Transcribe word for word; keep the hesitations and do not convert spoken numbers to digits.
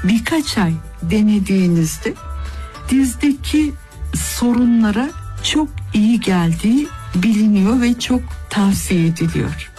birkaç ay denediğinizde dizdeki sorunlara çok iyi geldiği biliniyor ve çok tavsiye ediliyor.